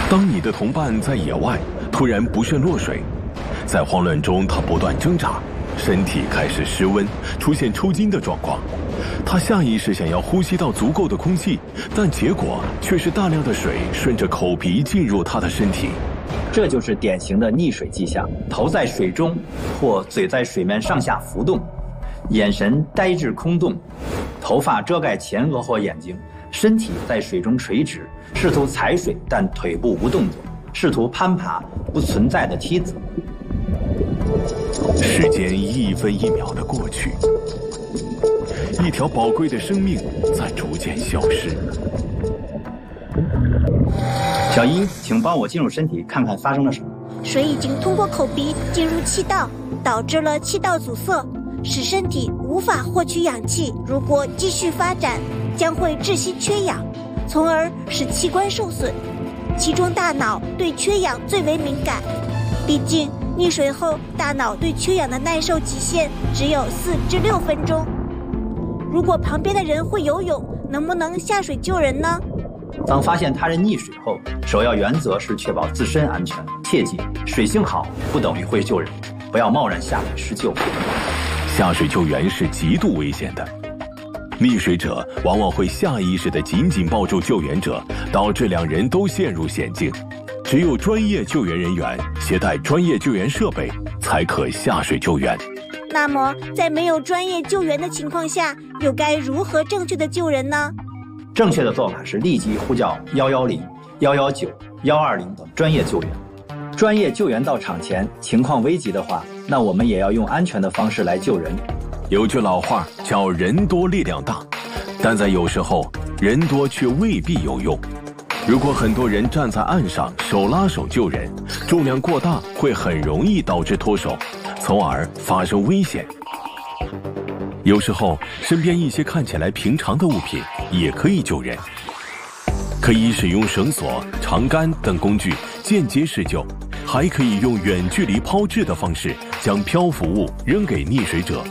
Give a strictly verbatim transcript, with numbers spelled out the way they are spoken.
当你的同伴在野外突然不慎落水，在慌乱中他不断挣扎，身体开始失温，出现抽筋的状况。他下意识想要呼吸到足够的空气，但结果却是大量的水顺着口鼻进入他的身体。 这就是典型的溺水迹象，头在水中或嘴在水面上下浮动，眼神呆滞空洞，头发遮盖前额或眼睛，身体在水中垂直，试图踩水但腿部无动作，试图攀爬不存在的梯子。 时间一分一秒的过去，一条宝贵的生命在逐渐消失。 小一，请帮我进入身体看看发生了什么。 水已经通过口鼻进入气道，导致了气道阻塞，使身体无法获取氧气。如果继续发展，将会窒息缺氧，从而使器官受损，其中大脑对缺氧最为敏感。毕竟溺水后大脑对缺氧的耐受极限只有四至六分钟。如果旁边的人会游泳，能不能下水救人呢？ 当发现他人溺水后，首要原则是确保自身安全。切记，水性好不等于会救人，不要贸然下水施救。 下水救援是极度危险的，溺水者往往会下意识地紧紧抱住救援者，导致两人都陷入险境。只有专业救援人员携带专业救援设备，才可下水救援。 那么，在没有专业救援的情况下，又该如何正确的救人呢？ 正确的做法是立即呼叫一一零、一一九、一二零等专业救援。专业救援到场前，情况危急的话，那我们也要用安全的方式来救人。 有句老话叫人多力量大，但在有时候人多却未必有用。如果很多人站在岸上手拉手救人，重量过大会很容易导致脱手，从而发生危险。有时候身边一些看起来平常的物品也可以救人，可以使用绳索、长杆等工具间接施救，还可以用远距离抛掷的方式将漂浮物扔给溺水者。